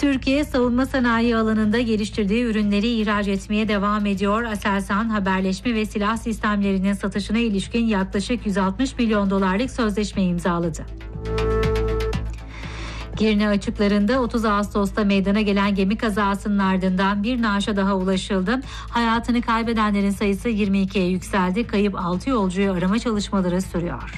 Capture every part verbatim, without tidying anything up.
Türkiye savunma sanayi alanında geliştirdiği ürünleri ihraç etmeye devam ediyor. Aselsan haberleşme ve silah sistemlerinin satışına ilişkin yaklaşık yüz altmış milyon dolarlık sözleşme imzaladı. Girne açıklarında otuz Ağustos'ta meydana gelen gemi kazasının ardından bir naaşa daha ulaşıldı. Hayatını kaybedenlerin sayısı yirmi ikiye yükseldi. Kayıp altı yolcuyu arama çalışmaları sürüyor.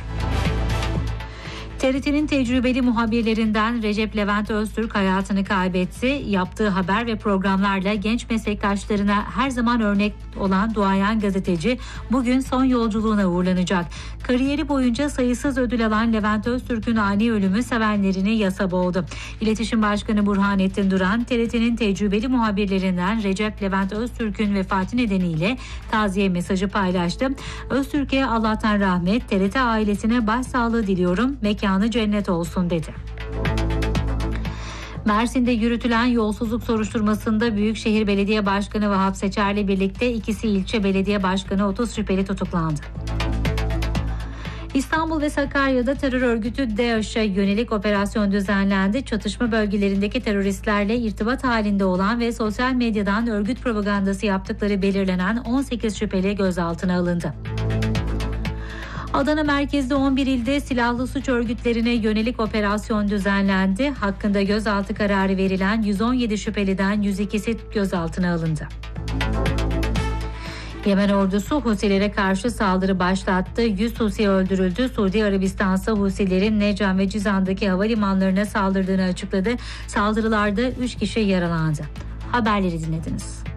T R T'nin tecrübeli muhabirlerinden Recep Levent Öztürk hayatını kaybetti. Yaptığı haber ve programlarla genç meslektaşlarına her zaman örnek olan duayen gazeteci bugün son yolculuğuna uğurlanacak. Kariyeri boyunca sayısız ödül alan Levent Öztürk'ün ani ölümü sevenlerini yasa boğdu. İletişim Başkanı Burhanettin Duran, T R T'nin tecrübeli muhabirlerinden Recep Levent Öztürk'ün vefatı nedeniyle taziye mesajı paylaştı. Öztürk'e Allah'tan rahmet, T R T ailesine başsağlığı diliyorum, mekanı cennet olsun dedi. Mersin'de yürütülen yolsuzluk soruşturmasında Büyükşehir Belediye Başkanı Vahap Seçer'le birlikte ikisi ilçe belediye başkanı otuz şüpheli tutuklandı. İstanbul ve Sakarya'da terör örgütü DAEŞ'e yönelik operasyon düzenlendi. Çatışma bölgelerindeki teröristlerle irtibat halinde olan ve sosyal medyadan örgüt propagandası yaptıkları belirlenen on sekiz şüpheli gözaltına alındı. Adana merkezde on bir ilde silahlı suç örgütlerine yönelik operasyon düzenlendi. Hakkında gözaltı kararı verilen yüz on yedi şüpheliden yüz ikisi gözaltına alındı. Yemen ordusu Husilere karşı saldırı başlattı. yüz Husi öldürüldü. Suudi Arabistan ise Husilerin Necran ve Cizan'daki havalimanlarına saldırdığını açıkladı. Saldırılarda üç kişi yaralandı. Haberleri dinlediniz.